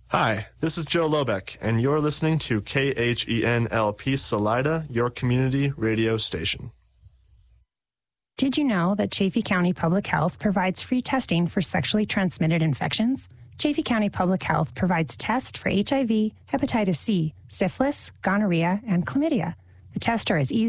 Hi, this is Joe Lobeck, and you're listening to KHENLP Salida, your community radio station. Did you know that Chaffee County Public Health provides free testing for sexually transmitted infections? Chaffee County Public Health provides tests for HIV, hepatitis C, syphilis, gonorrhea, and chlamydia. The tests are as easy